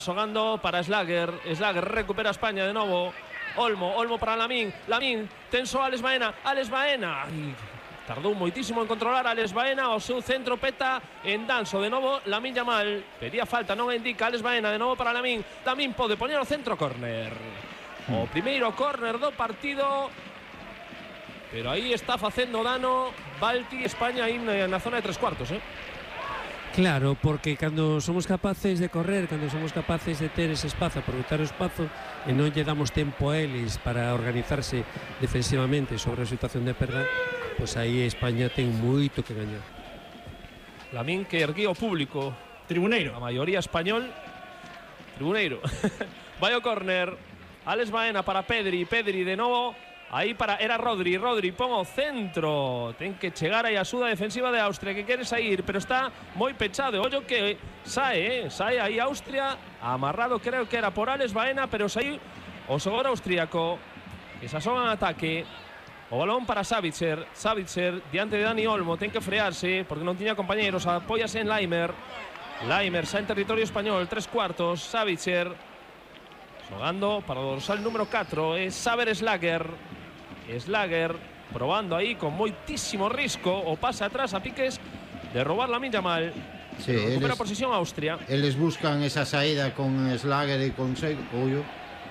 Xogando para Slager recupera España de novo. Olmo para Lamín, tenso Alex Baena. Ai, tardou moitísimo en controlar Alex Baena. O seu centro peta en Danso. De novo Lamín Yamal, pedía falta, non a indica. Alex Baena de novo para Lamín pode poñer o centro. Córner, o primeiro córner do partido, pero aí está facendo dano Balti. España aí na zona de 3/4, Claro, porque cando somos capaces de correr, cando somos capaces de ter ese espazo, aproveitar o espazo, e non lle damos tempo a eles para organizarse defensivamente sobre a situación de perda, pois aí España ten moito que gañar. Lamín que erguía o público, tribuneiro, a maioría español, tribuneiro. Vai o córner, Alex Baena para Pedri de novo. Aí era Rodri pon o centro. Ten que chegar aí a axuda defensiva de Austria, que quere sair, pero está moi pechado. Ollo que sae aí Austria, amarrado creo que era por Alex Baena, pero saí o xogador austríaco, que se asoma en ataque. O balón para Savitzer diante de Dani Olmo, ten que frearse porque non tiña compañeros, apóyase en Laimer xa en territorio español, 3/4, Savitzer xogando para o dorsal número 4, é Saber Slager probando aí con moitísimo risco o pase atrás a piques de robar Lamín Yamal. Sí, recupera posición Austria. Eles buscan esa saída con Slager e con Ollo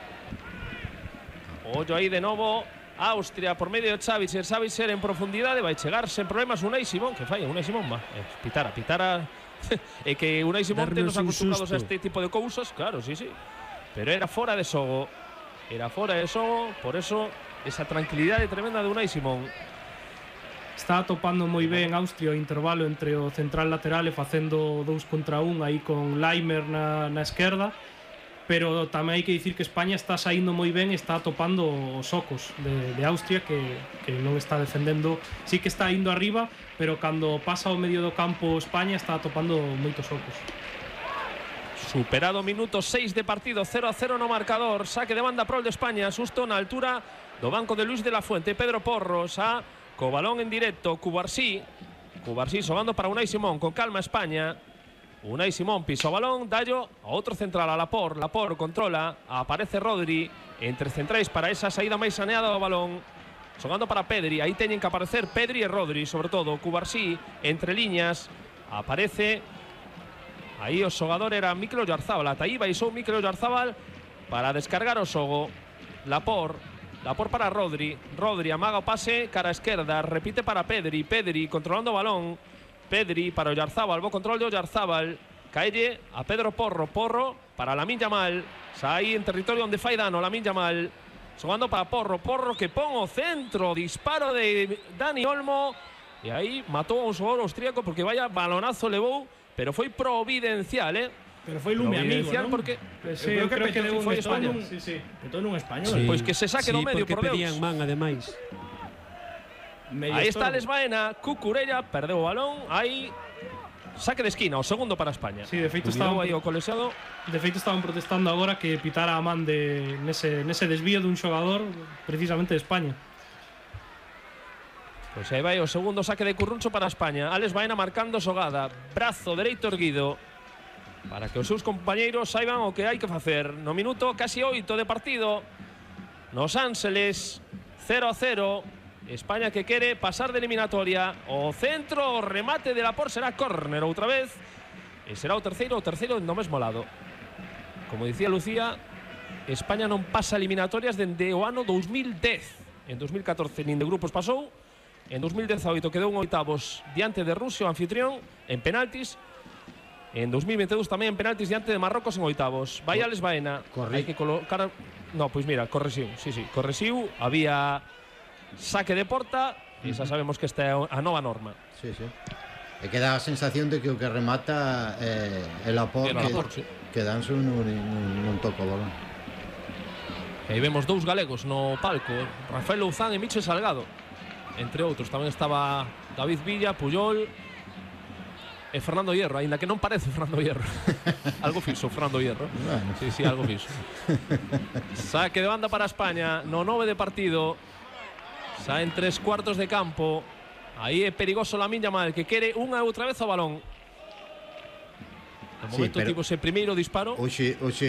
aí de novo Austria por medio de Savitzer en profundidade, vai chegar sen problemas Unai Simón, que falla Unai Simón, pitara é que Unai Simón tenos acostumbrados a este tipo de cousas, claro, sí, pero era fora de xogo, por eso esa tranquilidade tremenda de Unai Simón. Está atopando moi ben Austria o intervalo entre o central lateral e facendo 2 contra 1 aí con Laimer na esquerda, pero tamén hai que dicir que España está saindo moi ben e está atopando os ocos de Austria, que non está defendendo. Sí que está indo arriba, pero cando pasa ao medio do campo España está atopando moitos ocos. Superado minuto 6 de partido, 0-0 no marcador. Saque de banda prol de España, susto na altura do banco de Luis de la Fuente. Pedro Porros co balón en directo. Cubarsí xogando para Unai Simón, con calma España. Unai Simón pisa o balón, dallo a outro central, a Laporte controla, aparece Rodri entre centrais para esa saída máis saneada do balón. Xogando para Pedri, aí teñen que aparecer Pedri e Rodri, sobre todo Cubarsí entre liñas, aparece. Aí o xogador era Mikel Oyarzábal, ata aí baixou Mikel Oyarzábal para descargar o xogo. Laporte para Rodri amaga o pase cara a esquerda, repite para Pedri controlando o balón. Pedri para Oyarzábal, bo control de Oyarzábal, caelle a Pedro Porro para Lamín Yamal, xa aí en territorio onde fai dano Lamín Yamal, xogando para Porro que pon o centro, disparo de Dani Olmo, e aí matou a un xogador austríaco porque vaya balonazo levou, pero foi providencial, Pero foi lume amigo, non? Porque eu creo que deu un español. Petou nun español. Pois que se saque do medio, por Deus. Pedían man, ademais. Aí está Alex Baena, Cucurella, perdeu o balón, aí saque de esquina, o segundo para España. Sí, de feito estaban aí o colexiado. De feito estaban protestando agora que pitara a man nese desvío dun xogador precisamente de España. Pois aí vai o segundo saque de Curruncho para España. Alex Baena marcando xogada, brazo dereito erguido, para que os seus compañeiros saiban o que hai que facer. No minuto casi 8 de partido, nos Ángeles, 0-0. España que quere pasar de eliminatoria. O centro, o remate de Laporte será córner outra vez, e será o terceiro no mesmo lado. Como dicía Lucía, España non pasa eliminatorias dende o ano 2010. En 2014 nin de grupos pasou. En 2018 quedou en oitavos diante de Rusia, o anfitrión, en penaltis. En 2022 tamén en penaltis diante de Marrocos en oitavos. Vai Alex Baena. Hai que colocar... No, pois mira, corresiu. Corresiu. Había saque de porta e xa sabemos que esta é a nova norma. Sí. E que dá a sensación de que o que remata é Laporte, que Danso non toca o balón. E aí vemos dous galegos no palco, Rafael Louzán e Michel Salgado, entre outros. Tamén estaba David Villa, Puyol e Fernando Hierro, aínda que non parece Fernando Hierro. Algo fixo Fernando Hierro. Bueno. Sí, algo fixo. Saque de banda para España no 9 de partido, xa en 3/4 de campo. Aí é perigoso Lamín Yamal, que quere unha e outra vez o balón. No momento pero tivo ese primeiro disparo. Hoxe